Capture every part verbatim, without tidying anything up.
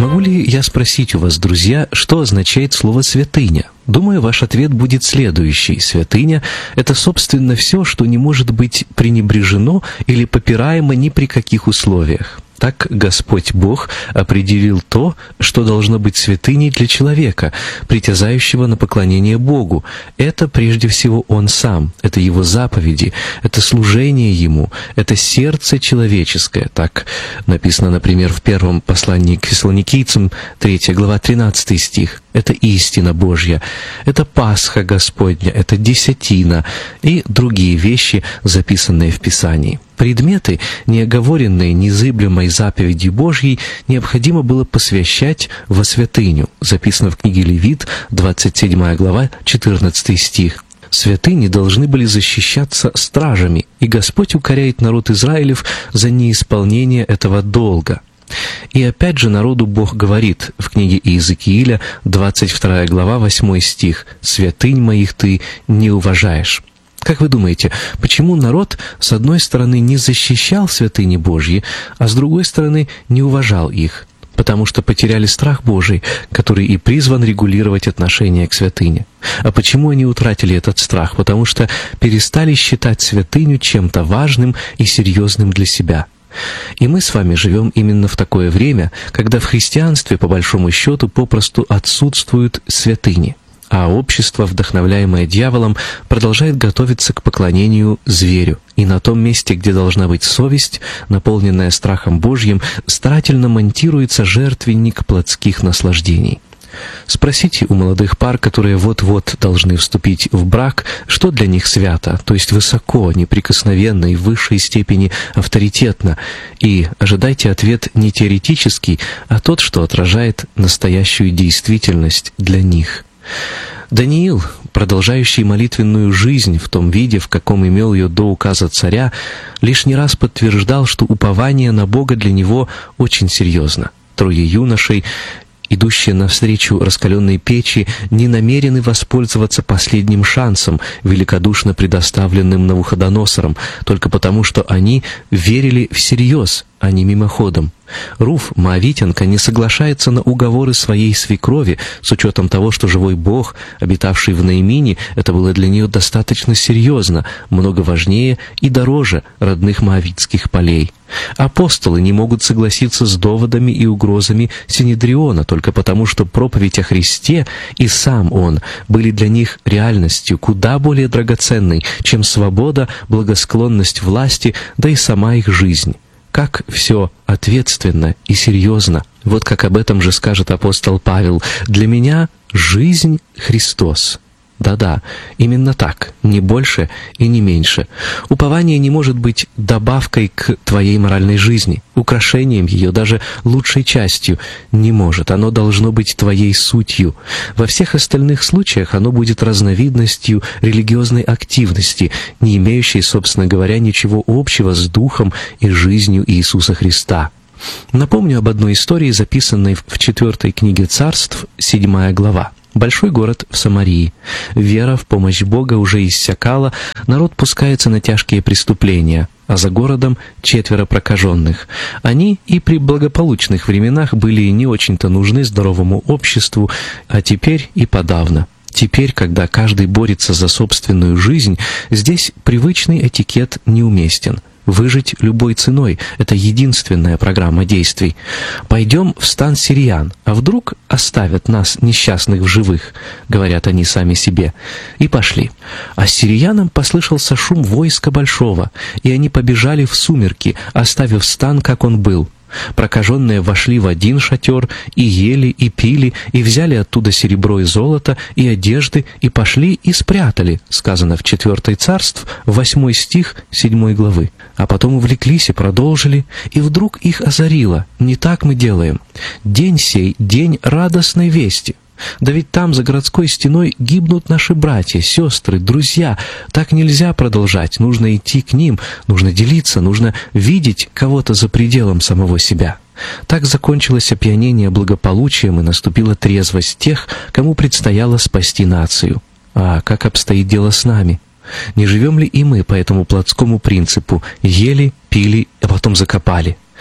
Могу ли я спросить у вас, друзья, что означает слово «святыня»? Думаю, ваш ответ будет следующий. Святыня — это, собственно, все, что не может быть пренебрежено или попираемо ни при каких условиях. Так Господь Бог определил то, что должно быть святыней для человека, притязающего на поклонение Богу. Это прежде всего Он Сам, это Его заповеди, это служение Ему, это сердце человеческое. Так написано, например, в первом послании к Фессалоникийцам, третья глава, тринадцатый стих. Это истина Божья, это Пасха Господня, это десятина и другие вещи, записанные в Писании. Предметы, неоговоренные незыблемой заповедью Божьей, необходимо было посвящать во святыню. Записано в книге Левит, двадцать седьмая глава, четырнадцатый стих. Святыни должны были защищаться стражами, и Господь укоряет народ Израилев за неисполнение этого долга. И опять же народу Бог говорит в книге Иезекииля, двадцать вторая глава, восьмой стих: «Святынь моих ты не уважаешь». Как вы думаете, почему народ, с одной стороны, не защищал святыни Божьи, а с другой стороны, не уважал их? Потому что потеряли страх Божий, который и призван регулировать отношение к святыне. А почему они утратили этот страх? Потому что перестали считать святыню чем-то важным и серьезным для себя. И мы с вами живем именно в такое время, когда в христианстве, по большому счету, попросту отсутствуют святыни, а общество, вдохновляемое дьяволом, продолжает готовиться к поклонению зверю. И на том месте, где должна быть совесть, наполненная страхом Божьим, старательно монтируется жертвенник плотских наслаждений. Спросите у молодых пар, которые вот-вот должны вступить в брак, что для них свято, то есть высоко, неприкосновенно и в высшей степени авторитетно, и ожидайте ответ не теоретический, а тот, что отражает настоящую действительность для них. Даниил, продолжающий молитвенную жизнь в том виде, в каком имел ее до указа царя, лишний раз подтверждал, что упование на Бога для него очень серьезно. Трое юношей, идущие навстречу раскаленной печи, не намерены воспользоваться последним шансом, великодушно предоставленным Навуходоносором, только потому, что они верили всерьез, а не мимоходом. Руф, моавитянка, не соглашается на уговоры своей свекрови, с учетом того, что живой Бог, обитавший в Наимине, это было для нее достаточно серьезно, много важнее и дороже родных моавитских полей. Апостолы не могут согласиться с доводами и угрозами Синедриона только потому, что проповедь о Христе и сам Он были для них реальностью куда более драгоценной, чем свобода, благосклонность власти, да и сама их жизнь. Как все ответственно и серьезно. Вот как об этом же скажет апостол Павел: «Для меня жизнь — Христос». Да-да, именно так, не больше и не меньше. Упование не может быть добавкой к твоей моральной жизни, украшением ее, даже лучшей частью. Не может, оно должно быть твоей сутью. Во всех остальных случаях оно будет разновидностью религиозной активности, не имеющей, собственно говоря, ничего общего с духом и жизнью Иисуса Христа. Напомню об одной истории, записанной в четвертой книге Царств, седьмая глава. Большой город в Самарии. Вера в помощь Бога уже иссякала, народ пускается на тяжкие преступления, а за городом четверо прокаженных. Они и при благополучных временах были не очень-то нужны здоровому обществу, а теперь и подавно. Теперь, когда каждый борется за собственную жизнь, здесь привычный этикет неуместен. Выжить любой ценой — это единственная программа действий. «Пойдем в стан сириян, а вдруг оставят нас, несчастных, в живых», — говорят они сами себе. И пошли. А сириянам послышался шум войска большого, и они побежали в сумерки, оставив стан, как он был. Прокаженные вошли в один шатер, и ели, и пили, и взяли оттуда серебро и золото, и одежды, и пошли и спрятали, сказано в четвертой Царств, восьмой стих седьмой главы. А потом увлеклись и продолжили, и вдруг их озарило: не так мы делаем. День сей — день радостной вести. Да ведь там, за городской стеной, гибнут наши братья, сестры, друзья. Так нельзя продолжать, нужно идти к ним, нужно делиться, нужно видеть кого-то за пределом самого себя. Так закончилось опьянение благополучием, и наступила трезвость тех, кому предстояло спасти нацию. А как обстоит дело с нами? Не живем ли и мы по этому плотскому принципу: ели, пили, а потом закопали?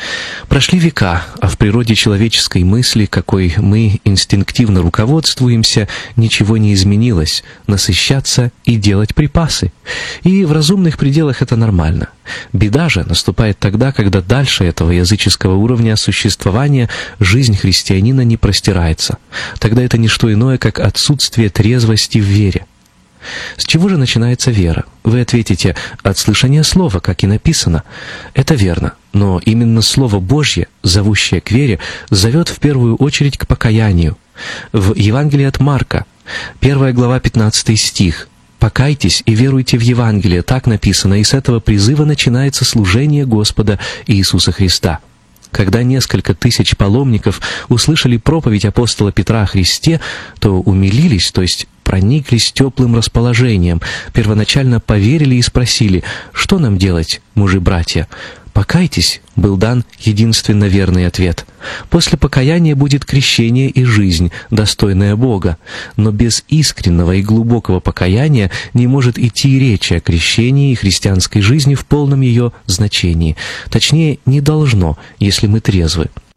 Прошли века, а в природе человеческой мысли, какой мы инстинктивно руководствуемся, ничего не изменилось — насыщаться и делать припасы. И в разумных пределах это нормально. Беда же наступает тогда, когда дальше этого языческого уровня существования жизнь христианина не простирается. Тогда это не что иное, как отсутствие трезвости в вере. С чего же начинается вера? Вы ответите: от слышания слова, как и написано. Это верно, но именно Слово Божье, зовущее к вере, зовет в первую очередь к покаянию. В Евангелии от Марка, первая глава, пятнадцатый стих: «Покайтесь и веруйте в Евангелие», так написано, и с этого призыва начинается служение Господа Иисуса Христа. Когда несколько тысяч паломников услышали проповедь апостола Петра о Христе, то умилились, то есть прониклись теплым расположением, первоначально поверили и спросили: «Что нам делать, мужи-братья?» «Покайтесь», — был дан единственно верный ответ. После покаяния будет крещение и жизнь, достойная Бога. Но без искреннего и глубокого покаяния не может идти и речи о крещении и христианской жизни в полном ее значении. Точнее, не должно, если мы трезвы.